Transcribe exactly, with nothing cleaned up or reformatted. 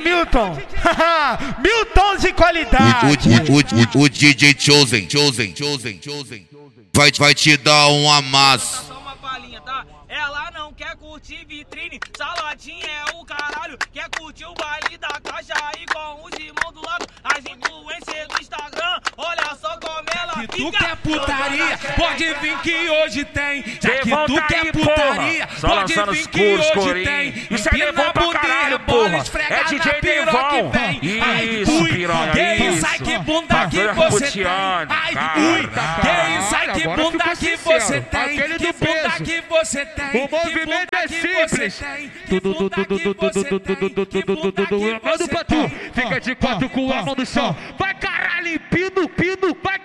Milton. Milton de qualidade. O, o, o, o, o D J Chosen, Chosen, Chosen, Chosen vai, vai te dar um amasso. Só uma palhinha, tá? Ela não quer curtir vitrine, saladinha é o caralho. Quer curtir o baile da caixa aí com os irmãos do lado. As influências do Instagram, olha só como ela que fica. Tu quer putaria, pode vir que hoje tem. Já que Levanta tu quer aí, putaria, porra. Só pode lançando vir os que puros, hoje corinho. tem. Isso é Devon pra caralho, porra. É D J Devon. Isso, piranha, que isso. isso, ai que bunda que você tem. Ai, ui, que isso, ai que bunda que você tem. Que bunda que você tem. O movimento é simples. Tudo, tudo, tudo, tudo, tudo, tudo, tudo, tudo, tudo. Manda pra tu. Fica de quatro com a mão no chão. Vai caralho, pino, pino, vai